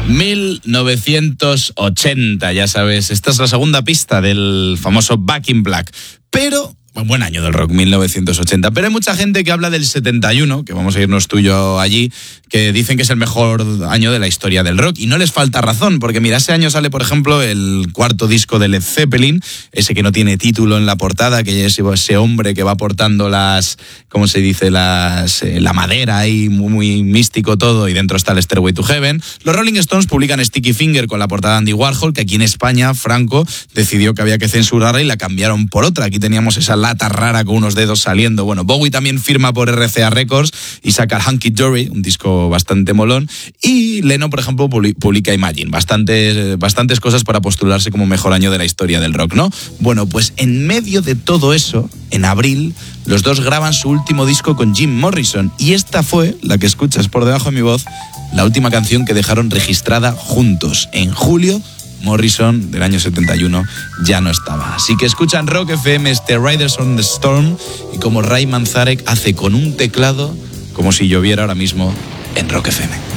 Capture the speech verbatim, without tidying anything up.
mil novecientos ochenta, ya sabes, esta es la segunda pista del famoso Back in Black, pero... un buen año del rock, mil novecientos ochenta. Pero hay mucha gente que habla del setenta y uno, que vamos a irnos tú y yo allí, que dicen que es el mejor año de la historia del rock. Y no les falta razón, porque mira, ese año sale, por ejemplo, el cuarto disco de Led Zeppelin, ese que no tiene título en la portada, que es ese hombre que va portando las, ¿cómo se dice? Las, eh, la madera ahí, muy, muy místico todo, y dentro está el Stairway to Heaven. Los Rolling Stones publican Sticky Finger con la portada de Andy Warhol, que aquí en España, Franco decidió que había que censurarla y la cambiaron por otra. Aquí teníamos esa lata rara con unos dedos saliendo. Bueno, Bowie también firma por R C A Records y saca Hunky Dory, un disco bastante molón, y Leno, por ejemplo, publica Imagine. Bastantes, bastantes cosas para postularse como mejor año de la historia del rock, ¿no? Bueno, pues en medio de todo eso, en abril, los dos graban su último disco con Jim Morrison, y esta fue, la que escuchas por debajo de mi voz, la última canción que dejaron registrada juntos. En julio, Morrison, del año setenta y uno, ya no estaba. Así que escuchan Rock F M, este Riders on the Storm, y como Ray Manzarek hace con un teclado, como si lloviera ahora mismo en Rock F M.